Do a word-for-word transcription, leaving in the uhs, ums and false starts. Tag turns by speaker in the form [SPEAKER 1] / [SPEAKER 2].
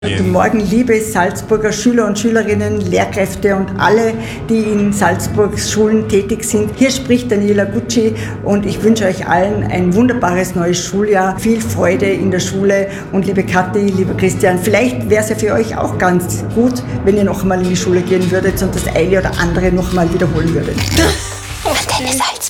[SPEAKER 1] Guten Morgen, liebe Salzburger Schüler und Schülerinnen, Lehrkräfte und alle, die in Salzburgs Schulen tätig sind. Hier spricht Daniela Gucci und ich wünsche euch allen ein wunderbares neues Schuljahr. Viel Freude in der Schule und liebe Kathi, lieber Christian, vielleicht wäre es ja für euch auch ganz gut, wenn ihr noch einmal in die Schule gehen würdet und das eine oder andere noch mal wiederholen würdet.
[SPEAKER 2] Antenne Salzburg.